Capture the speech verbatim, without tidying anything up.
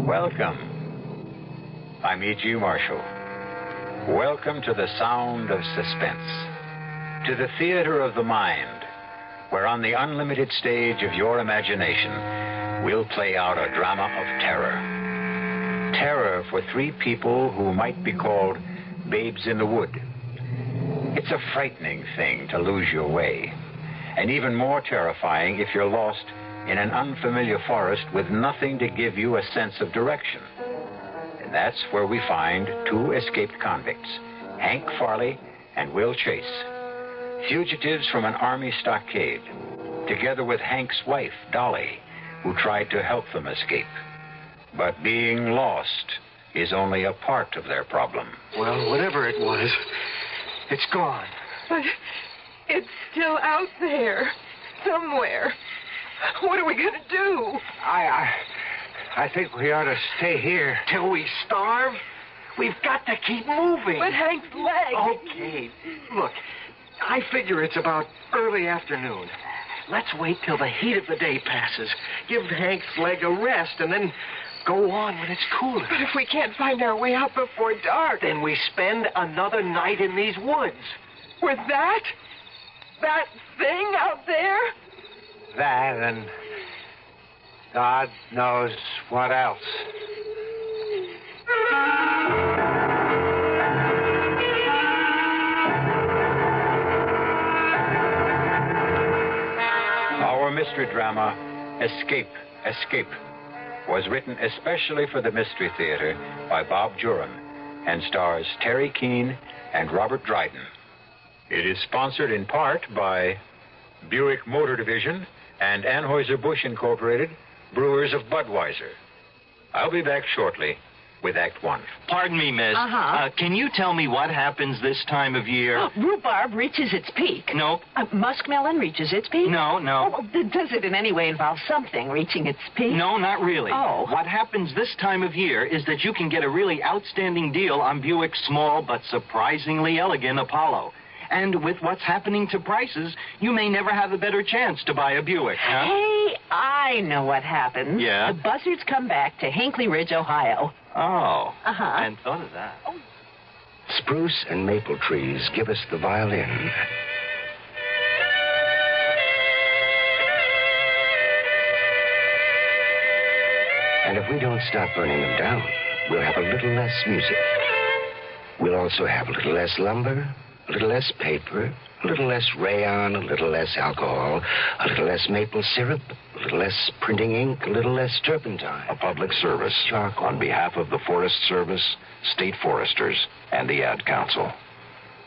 Welcome. I'm E G. Marshall. Welcome to the sound of suspense, to the theater of the mind, where on the unlimited stage of your imagination, we'll play out a drama of terror. Terror for three people who might be called babes in the wood. It's a frightening thing to lose your way, and even more terrifying if you're lost in an unfamiliar forest with nothing to give you a sense of direction. And that's where we find two escaped convicts, Hank Farley and Will Chase, fugitives from an army stockade, together with Hank's wife, Dolly, who tried to help them escape. But being lost is only a part of their problem. Well, whatever it was, it's gone. But it's still out there, somewhere. What are we going to do? I, I, I think we ought to stay here till we starve. We've got to keep moving. But Hank's leg. Okay. Look, I figure it's about early afternoon. Let's wait till the heat of the day passes. Give Hank's leg a rest and then go on when it's cooler. But if we can't find our way out before dark... Then we spend another night in these woods. With that? That thing out there? That and God knows what else. Our mystery drama, Escape, Escape, was written especially for the Mystery Theater by Bob Juran and stars Terry Keane and Robert Dryden. It is sponsored in part by Buick Motor Division and Anheuser-Busch Incorporated, brewers of Budweiser. I'll be back shortly with Act One. Pardon me, miss. Uh-huh. Uh, can you tell me what happens this time of year? Oh, rhubarb reaches its peak. Nope. Uh, muskmelon reaches its peak? No, no. Oh, well, does it in any way involve something reaching its peak? No, not really. Oh. What happens this time of year is that you can get a really outstanding deal on Buick's small but surprisingly elegant Apollo. And with what's happening to prices, you may never have a better chance to buy a Buick, huh? Hey, I know what happens. Yeah? The buzzards come back to Hinkley Ridge, Ohio. Oh. Uh-huh. I hadn't thought of that. Oh. Spruce and maple trees give us the violin. And if we don't stop burning them down, we'll have a little less music. We'll also have a little less lumber, a little less paper, a little less rayon, a little less alcohol, a little less maple syrup, a little less printing ink, a little less turpentine. A public service Charcoal. on behalf of the Forest Service, state foresters, and the Ad Council.